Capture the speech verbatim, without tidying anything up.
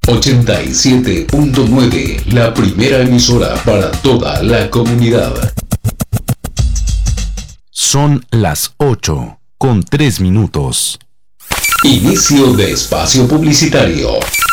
ochenta y siete punto nueve, la primera emisora para toda la comunidad. Son las ocho con tres minutos. Inicio de espacio publicitario.